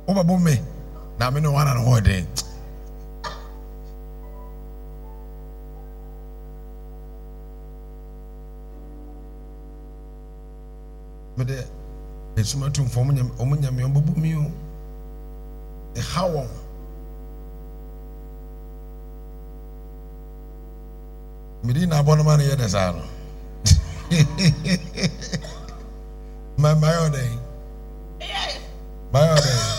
Oba me. Na me no one and hold it. But it's my tomb for me, Omunyam, the how Medina Bonaman yet as I my day. My day.